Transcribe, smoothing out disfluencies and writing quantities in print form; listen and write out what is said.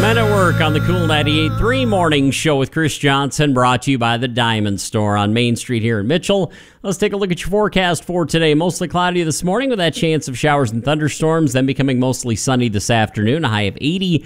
Men at Work on the Cool 98.3 Morning Show with Chris Johnson, brought to you by the Diamond Store on Main Street here in Mitchell. Let's take a look at your forecast for today. Mostly cloudy this morning with that chance of showers and thunderstorms, then becoming mostly sunny this afternoon, a high of 80.